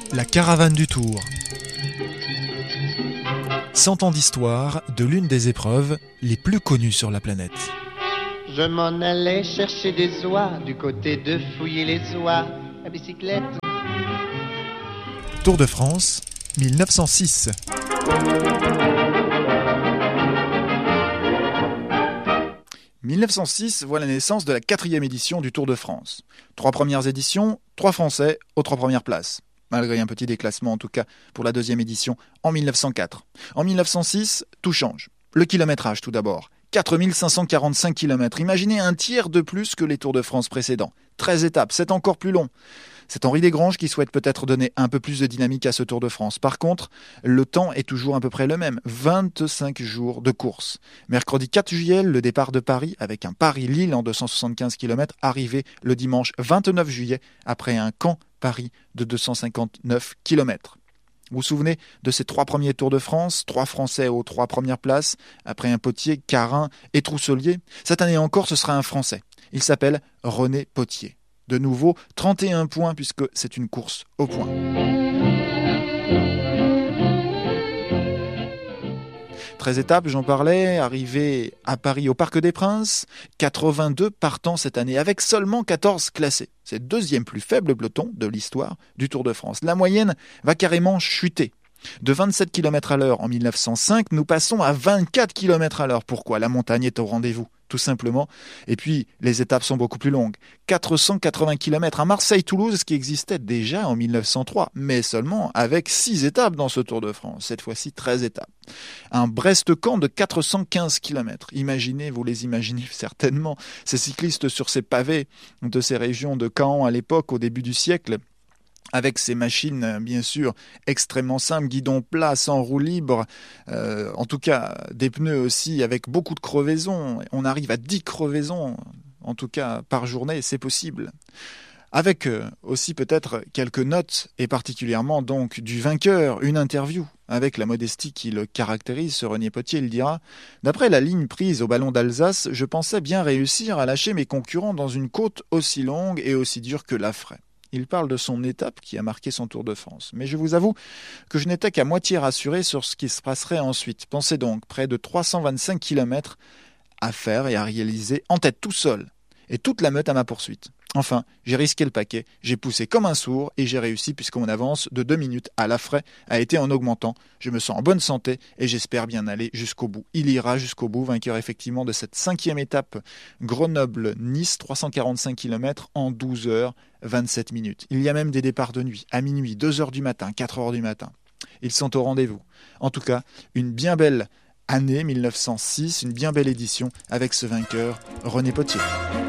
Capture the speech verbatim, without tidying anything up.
La caravane du Tour. cent ans d'histoire de l'une des épreuves les plus connues sur la planète. Je m'en allais chercher des oies du côté de fouiller les oies à bicyclette. Tour de France, mille neuf cent six. mille neuf cent six voit la naissance de la quatrième édition du Tour de France. Trois premières éditions, trois Français aux trois premières places. Malgré un petit déclassement en tout cas pour la deuxième édition en mille neuf cent quatre. En mille neuf cent six, tout change. Le kilométrage tout d'abord. quatre mille cinq cent quarante-cinq kilomètres. Imaginez un tiers de plus que les Tours de France précédents. treize étapes, c'est encore plus long. C'est Henri Desgranges qui souhaite peut-être donner un peu plus de dynamique à ce Tour de France. Par contre, le temps est toujours à peu près le même. vingt-cinq jours de course. Mercredi quatre juillet, le départ de Paris avec un Paris-Lille en deux cent soixante-quinze kilomètres, arrivé le dimanche vingt-neuf juillet après un Caen-Paris de deux cent cinquante-neuf kilomètres. Vous vous souvenez de ces trois premiers Tours de France, trois Français aux trois premières places, après un Potier, Carin et Trousselier. Cette année encore, ce sera un Français. Il s'appelle René Potier. De nouveau, trente et un points puisque c'est une course au point. treize étapes, j'en parlais, arrivé à Paris au Parc des Princes, quatre-vingt-deux partants cette année, avec seulement quatorze classés. C'est le deuxième plus faible peloton de l'histoire du Tour de France. La moyenne va carrément chuter. De vingt-sept kilomètres à l'heure en mille neuf cent cinq, nous passons à vingt-quatre kilomètres à l'heure. Pourquoi ? La montagne est au rendez-vous, tout simplement. Et puis, les étapes sont beaucoup plus longues. quatre cent quatre-vingts kilomètres à Marseille-Toulouse, ce qui existait déjà en mille neuf cent trois, mais seulement avec six étapes dans ce Tour de France. Cette fois-ci, treize étapes. Un Brest-Caen de quatre cent quinze kilomètres. Imaginez, vous les imaginez certainement, ces cyclistes sur ces pavés de ces régions de Caen à l'époque, au début du siècle, avec ces machines, bien sûr, extrêmement simples, guidon plat, sans roue libre, euh, en tout cas des pneus aussi avec beaucoup de crevaisons. On arrive à dix crevaisons, en tout cas par journée, c'est possible. Avec euh, aussi peut-être quelques notes, et particulièrement donc du vainqueur, une interview avec la modestie qui le caractérise, ce René Potier, il dira « D'après la ligne prise au ballon d'Alsace, je pensais bien réussir à lâcher mes concurrents dans une côte aussi longue et aussi dure que l'Affray. » Il parle de son étape qui a marqué son Tour de France. Mais je vous avoue que je n'étais qu'à moitié rassuré sur ce qui se passerait ensuite. Pensez donc, près de trois cent vingt-cinq kilomètres à faire et à réaliser en tête tout seul. Et toute la meute à ma poursuite. Enfin, j'ai risqué le paquet, j'ai poussé comme un sourd et j'ai réussi puisque mon avance de deux minutes à l'Affray a été en augmentant. Je me sens en bonne santé et j'espère bien aller jusqu'au bout. Il ira jusqu'au bout, vainqueur effectivement de cette cinquième étape Grenoble-Nice, trois cent quarante-cinq kilomètres en douze heures vingt-sept minutes. Il y a même des départs de nuit, à minuit, deux heures du matin, quatre heures du matin. Ils sont au rendez-vous. En tout cas, une bien belle année mille neuf cent six, une bien belle édition avec ce vainqueur René Potier.